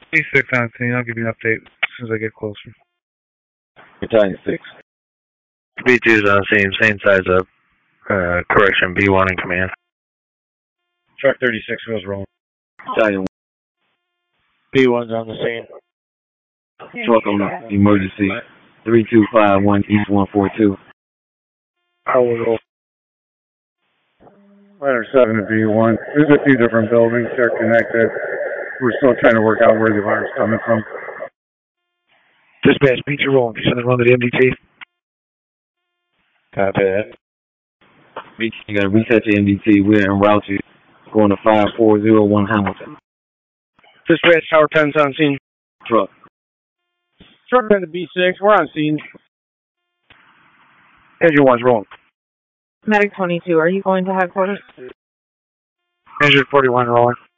B6 on scene. I'll give you an update as soon as I get closer. Battalion 6. B2's on scene, same size up. Correction, B1 in command. Truck 36 wheels rolling. Battalion 1. B1's on the scene. Truck on emergency. 3251 East 142. I will go. Ladder 7 to B1. There's a few different buildings. They're connected. We're still trying to work out where the alarm's coming from. Dispatch, B2 rolling. You send one to the MDT. Copy that. You got to reset your MDT. We're en route to going to 5401 Hamilton. Dispatch, Tower 10's on scene. Truck. Truck 10 to B6. We're on scene. Engine 1's rolling. Medic 22, are you going to headquarters? Engine 41 rolling.